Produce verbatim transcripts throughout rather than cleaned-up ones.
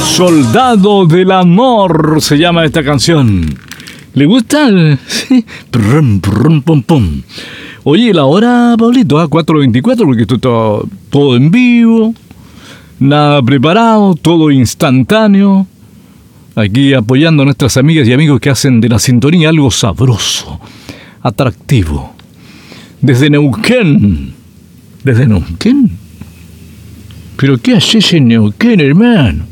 Soldado del Amor se llama esta canción. ¿Le gusta? Sí. Prum, prum, pum, pum. Oye, la hora, Pablito, a cuatro veinticuatro, porque esto está todo en vivo, nada preparado, todo instantáneo. Aquí apoyando a nuestras amigas y amigos que hacen de la sintonía algo sabroso, atractivo. Desde Neuquén. ¿Desde Neuquén? ¿Pero qué haces en Neuquén, hermano?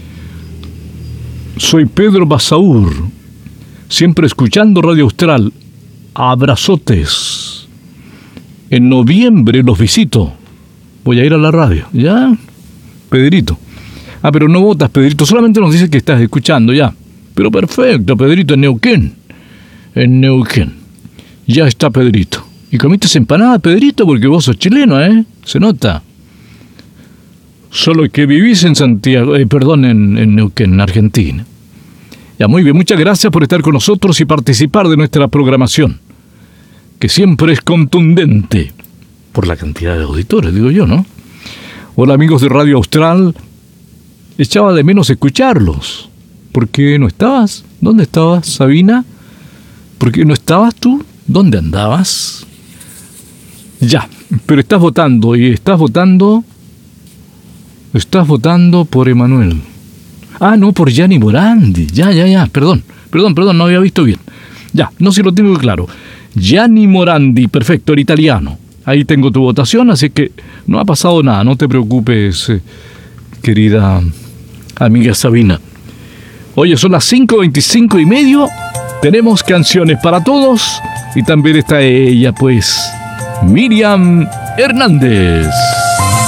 Soy Pedro Basaur, siempre escuchando Radio Austral. Abrazotes. En noviembre los visito. Voy a ir a la radio, ¿ya? Pedrito. Ah, pero no votas, Pedrito. Solamente nos dice que estás escuchando, ya. Pero perfecto, Pedrito, en Neuquén. En Neuquén. Ya está Pedrito. ¿Y comiste empanada, Pedrito? Porque vos sos chileno, ¿eh? Se nota. Solo que vivís en Santiago, eh, perdón, en, en Neuquén, en Argentina. Ya, muy bien, muchas gracias por estar con nosotros y participar de nuestra programación, que siempre es contundente, por la cantidad de auditores, digo yo, ¿no? Hola, amigos de Radio Austral, echaba de menos escucharlos. ¿Por qué no estabas? ¿Dónde estabas, Sabina? ¿Por qué no estabas tú? ¿Dónde andabas? Ya, pero estás votando, y estás votando... Estás votando por Emanuel. Ah, no, por Gianni Morandi. Ya, ya, ya, perdón, perdón, perdón, no había visto bien. Ya, no sé si lo tengo claro. Gianni Morandi, perfecto, el italiano. Ahí tengo tu votación, así que no ha pasado nada, no te preocupes, eh, querida amiga Sabina. Oye, son las cinco veinticinco y medio, tenemos canciones para todos, y también está ella, pues, Miriam Hernández.